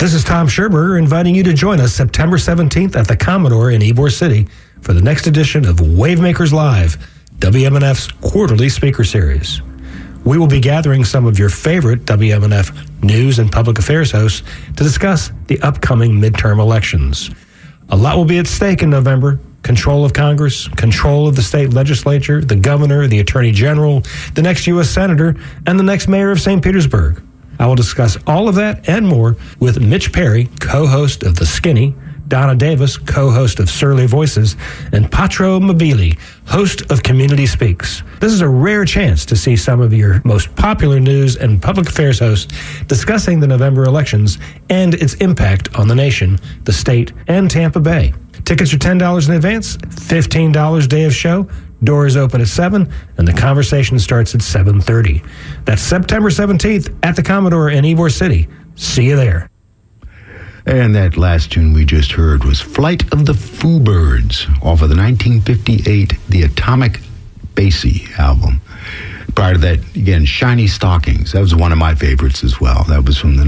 This is Tom Scherberger inviting you to join us September 17th at the Commodore in Ybor City for the next edition of Wavemakers Live, WMNF's quarterly speaker series. We will be gathering some of your favorite WMNF news and public affairs hosts to discuss the upcoming midterm elections. A lot will be at stake in November. Control of Congress, control of the state legislature, the governor, the attorney general, the next U.S. senator, and the next mayor of St. Petersburg. I will discuss all of that and more with Mitch Perry, co-host of The Skinny, Donna Davis, co-host of Surly Voices, and Patro Mobili, host of Community Speaks. This is a rare chance to see some of your most popular news and public affairs hosts discussing the November elections and its impact on the nation, the state, and Tampa Bay. Tickets are $10 in advance, $15 day of show. Doors open at 7, and the conversation starts at 7:30. That's September 17th at the Commodore in Ybor City. See you there. And that last tune we just heard was Flight of the Foo Birds off of the 1958 The Atomic Basie album. Prior to that, again, Shiny Stockings. That was one of my favorites as well. That was from the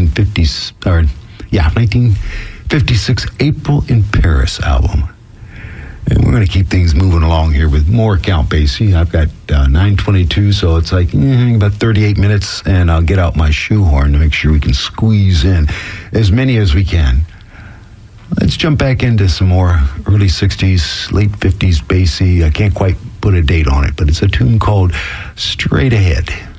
1956 April in Paris album. And we're going to keep things moving along here with more Count Basie. I've got 9:22, so it's like about 38 minutes, and I'll get out my shoehorn to make sure we can squeeze in as many as we can. Let's jump back into some more early 60s, late 50s Basie. I can't quite put a date on it, but it's a tune called Straight Ahead.